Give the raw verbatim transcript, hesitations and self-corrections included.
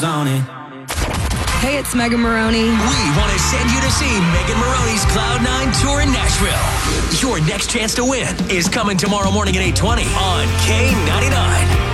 on it. Hey, it's Megan Maroney. We want to send you to see Megan Maroney's Cloud nine Tour in Nashville. Your next chance to win is coming tomorrow morning at eight twenty on K ninety-nine.